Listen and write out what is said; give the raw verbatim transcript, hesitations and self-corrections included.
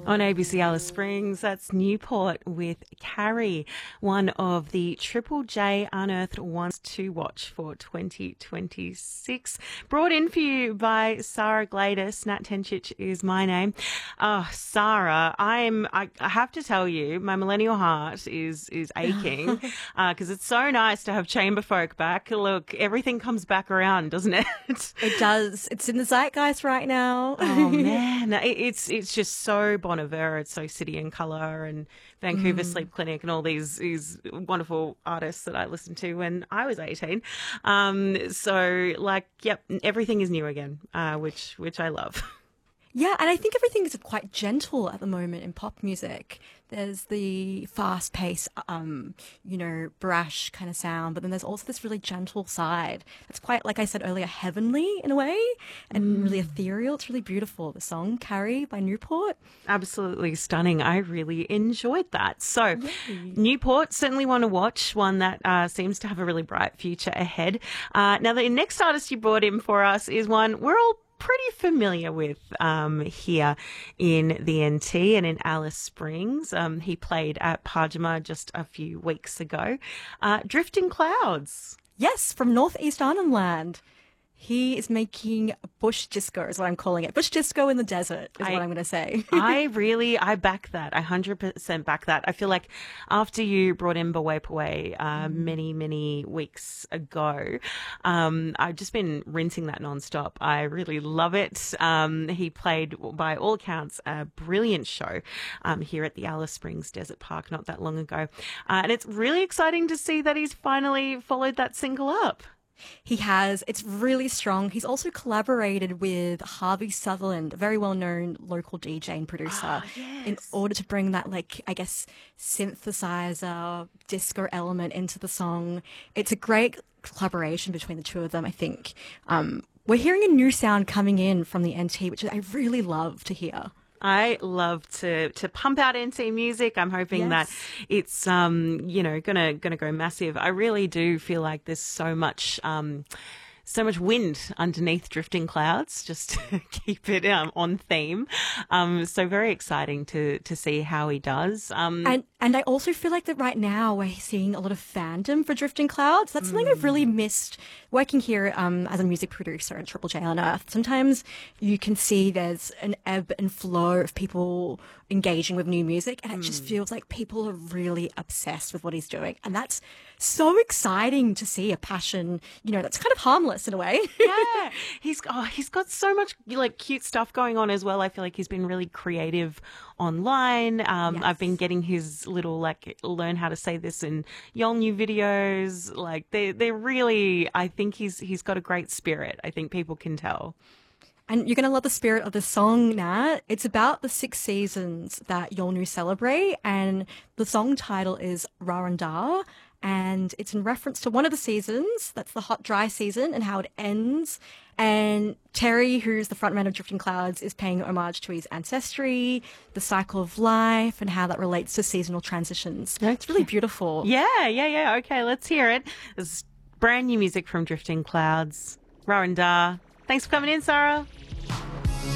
On A B C Alice Springs, that's Newport with Carrie, one of the Triple J Unearthed ones to watch for twenty twenty-six. Brought in for you by Sarah Gladys. Nat Tencic is my name. Oh, Sarah, I'm, I, I have to tell you, my millennial heart is, is aching because uh, it's so nice to have chamber folk back. Look, everything comes back around, doesn't it? It does. It's in the zeitgeist right now. Oh, man. It, it's, it's just so Bon Iver, it's so City and Colour and Vancouver mm. Sleep Clinic and all these, these wonderful artists that I listened to when I was eighteen. Um, so, like, yep, everything is new again, uh, which which I love. Yeah, and I think everything is quite gentle at the moment in pop music. There's the fast-paced, um, you know, brash kind of sound, but then there's also this really gentle side. It's quite, like I said earlier, heavenly in a way and mm. really ethereal. It's really beautiful. The song Carrie by Newport. Absolutely stunning. I really enjoyed that. So Yay. Newport, certainly one to watch, one that uh, seems to have a really bright future ahead. Uh, now, the next artist you brought in for us is one we're all pretty familiar with um, here in the N T and in Alice Springs. Um, he played at Pajama just a few weeks ago. Uh, Drifting Clouds. Yes, from Northeast Arnhem Land. He is making bush disco, is what I'm calling it. Bush disco in the desert is I, what I'm going to say. I really, I back that. I one hundred percent back that. I feel like after you brought in Baway Paway uh, mm. many, many weeks ago, um, I've just been rinsing that nonstop. I really love it. Um, he played, by all accounts, a brilliant show um, here at the Alice Springs Desert Park not that long ago. Uh, and it's really exciting to see that he's finally followed that single up. He has. It's really strong. He's also collaborated with Harvey Sutherland, a very well-known local D J and producer, oh, yes. in order to bring that, like, I guess, synthesizer, disco element into the song. It's a great collaboration between the two of them, I think. Um, we're hearing a new sound coming in from the N T, which I really love to hear. I love to to pump out N T music. I'm hoping yes. that it's um you know gonna gonna go massive. I really do feel like there's so much um so much wind underneath Drifting Clouds, just to keep it um, on theme. Um, so very exciting to to see how he does. Um, and and I also feel like that right now we're seeing a lot of fandom for Drifting Clouds. That's mm. something I've really missed working here um, as a music producer at Triple J Unearthed. Sometimes you can see there's an ebb and flow of people engaging with new music, and it mm. just feels like people are really obsessed with what he's doing. And that's so exciting to see, a passion, you know, that's kind of harmless in a way. Yeah, he's oh, he's got so much like cute stuff going on as well. I feel like he's been really creative online. Um, yes. I've been getting his little like learn how to say this in Yolngu videos. Like they they're really. I think he's he's got a great spirit. I think people can tell. And you're going to love the spirit of the song, Nat. It's about the six seasons that Yolngu celebrate, and the song title is Rawanda, and it's in reference to one of the seasons, that's the hot, dry season, and how it ends. And Terry, who's the frontman of Drifting Clouds, is paying homage to his ancestry, the cycle of life, and how that relates to seasonal transitions. Okay. It's really beautiful. Yeah, yeah, yeah. Okay, let's hear it. This is brand new music from Drifting Clouds. Rawanda. Thanks for coming in, Sarah.